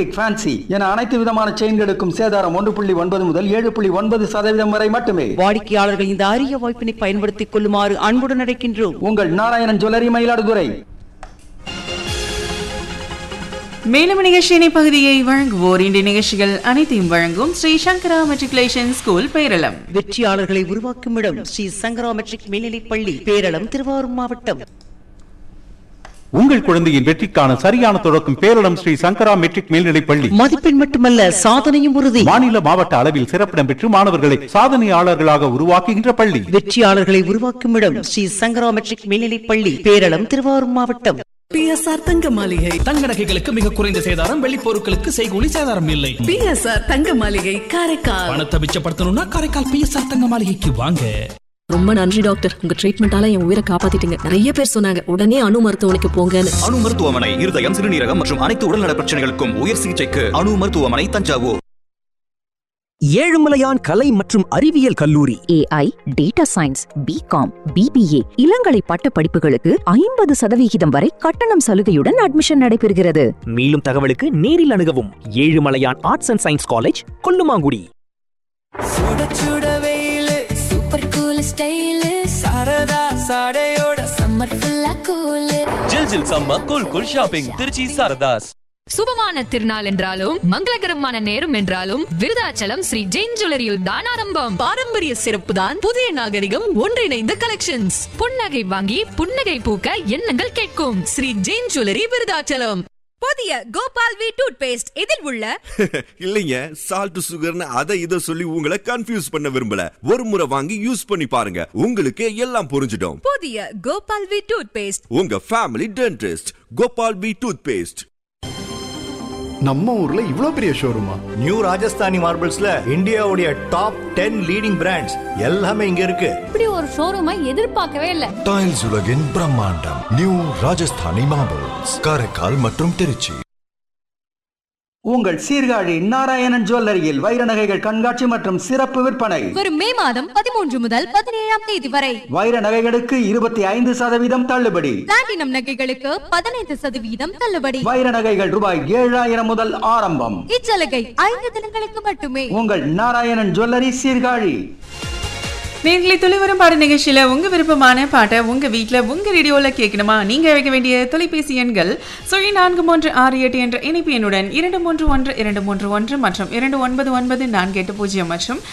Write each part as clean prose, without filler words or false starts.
Antique, fancy என அனைத்து விதமான செயின்களுக்கும் சேதாரம் 1.9 முதல் 7.9% வரை மட்டுமே. வாடிக்கையாளர்கள் இந்த அரிய வாய்ப்பினை பயன்படுத்திக் கொள்ளுமாறு அன்புடன் அழைக்கின்றோம். உங்கள் நாராயணன் ஜுவல்லரி, மயிலாடுதுறை. மேலும் நிகழ்ச்சியினை பகுதியை வழங்குவோர் இன்றைய நிகழ்ச்சிகள் அனைத்தையும் வழங்கும் ஸ்ரீ சங்கரா மெட்ரிகுலேஷன் ஸ்கூல் பேரளம். வெற்றியாளர்களை உருவாக்கும் இடம் ஸ்ரீ சங்கரா மெட்ரிக் மேல்நிலைப் பள்ளி, பேரளம், திருவாரூர் மாவட்டம். உங்கள் குழந்தையின் வெற்றிக்கான சரியான தொடக்கம் பேரளம் ஸ்ரீ சங்கரா மெட்ரிக் மேல்நிலைப் பள்ளி. மதிப்பெண் மட்டுமல்ல, சாதனையும் உறுதி. மாநில மாவட்ட அளவில் சிறப்பிடம் பெற்று மாணவர்களை சாதனையாளர்களாக உருவாக்குகின்ற பள்ளி. வெற்றியாளர்களை உருவாக்கும் இடம் ஸ்ரீ சங்கரா மெட்ரிக் மேல்நிலைப் பள்ளி, பேரளம், திருவாரூர் மாவட்டம். பிஎஸ்ஆர் தங்க மாளிகை. தங்க நகைகளுக்கு மிக குறைந்த சேதாரம், வெள்ளி பொருட்களுக்கு செய்கூலி சேதாரம் இல்லை. பிஎஸ்ஆர் தங்க மாளிகை, காரைக்கால். பணத்தை மிச்சப்படுத்தணும்னா காரைக்கால் பிஎஸ்ஆர் தங்க மாளிகைக்கு வாங்க. ரொம்ப நன்றி டாக்டர், உங்க ட்ரீட்மெண்டால என் உயிரை காப்பாத்திட்டீங்க. நிறைய பேர் சொன்னாங்க உடனே அணு மருத்துவமனைக்கு போங்கன்னு. அணு மருத்துவமனை இருதயம், சிறுநீரகம் மற்றும் அனைத்து உடல்நல பிரச்சனைகளுக்கும் உயர் சிகிச்சைக்கு அணு மருத்துவமனை, தஞ்சாவூர். ஏழுமலையான் கலை மற்றும் அறிவியல் கல்லூரி. AI, data science, BCom, BBA இளங்கலை பட்ட படிப்புகளுக்கு 50% வரை கட்டணம் சலுகையுடன் அட்மிஷன் நடைபெறுகிறது. மேலும் தகவலுக்கு நேரில் அணுகவும். Ezhumalaiyan arts and science college, Kollumangudi. சுட சுட வெயிலு, super cool style, Saradha சாடையோட summer ஃபுல்லா கூல். ஜில் ஜில் summer cool cool shopping, Trichy Saradhas. சுபமான திருநாள் என்றாலும் மங்களகரமான நேரம் என்றாலும் விருதாச்சலம் ஸ்ரீ ஜெயின் ஜுவல்லரியில் தான் ஆரம்பம். பாரம்பரிய சிறப்பு தான் புதிய நாகரிகம், ஒன்றிணைந்த கலெக்ஷன்ஸ். புன்னகை வாங்கி புன்னகை பூக்க எண்ணங்கள் கேட்கும். ஸ்ரீ ஜெயின் ஜுவல்லரி, விருதாச்சலம். புதிய கோபால் வி டூத் பேஸ்ட் இதில் உள்ள இல்லைங்க, சால்ட் சுகர்னு அதை இதை சொல்லி உங்களை கன்ஃபியூஸ் பண்ண விரும்பல. ஒரு முறை வாங்கி யூஸ் பண்ணி பாருங்க, உங்களுக்கு எல்லாம் புரிஞ்சிடும். புதிய கோபால் வி டூத் பேஸ்ட், உங்க family dentist. Gopal we tooth paste. நம்ம ஊர்ல இவ்ளோ பெரிய ஷோரூமா? நியூ ராஜஸ்தானி மார்பிள்ஸ்ல இந்தியாவுடைய டாப் 10 லீடிங் பிராண்ட்ஸ் எல்லாமே இங்க இருக்கு. இப்படி ஒரு ஷோரூமை எதிர்பார்க்கவே இல்ல. டைல்ஸ் உலகின் பிரம்மாண்டம் நியூ ராஜஸ்தானி மார்பிள்ஸ், காரைக்கால் மற்றும் திருச்சி. உங்கள் சீர்காழி நாராயணன் ஜுவல்லரியில் வைர நகைகள் கண்காட்சி மற்றும் சிறப்பு விற்பனை வரும் மே மாதம் 13 முதல் 17ஆம் தேதி வரை. வைர நகைகளுக்கு 25% தள்ளுபடி. பிளாட்டினம் நகைகளுக்கு 15% தள்ளுபடி. வைர நகைகள் ரூபாய் 7000 முதல் ஆரம்பம். இச்சலுகை 5 தினங்களுக்கு மட்டுமே. உங்கள் நாராயணன் ஜுவல்லரி, சீர்காழி. நேர்களை தொலைவரும் பாட நிகழ்ச்சியில உங்க விருப்பமான பாட்டை உங்க வீட்டுல உங்க ரேடியோல கேட்கணுமா? நீங்க அழைக்க வேண்டிய தொலைபேசி எண்கள் 4368 என்ற இணைப்பு எண்ணுடன் 231231 மற்றும் 299480 மற்றும்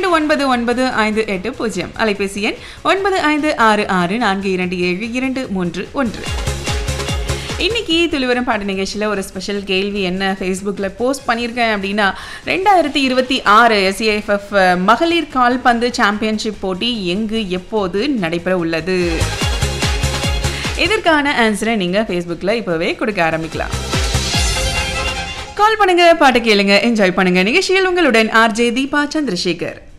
299580. அலைபேசி எண் 9566427231. இன்னைக்கு துளிவரும் பாட்டு நிகழ்ச்சியில் ஒரு ஸ்பெஷல் கேள்வி என்ன ஃபேஸ்புக்கில் போஸ்ட் பண்ணியிருக்கேன் அப்படின்னா, 2026 SAFF மகளிர் கால்பந்து சாம்பியன்ஷிப் போட்டி எங்கு எப்போது நடைபெற உள்ளது? இதற்கான ஆன்சரை நீங்கள் ஃபேஸ்புக்கில் இப்போவே கொடுக்க ஆரம்பிக்கலாம். கால் பண்ணுங்க, பாட்டு கேளுங்க, என்ஜாய் பண்ணுங்க. நிகழ்ச்சியில் உங்களுடன் RJ தீபா சந்திரசேகர்.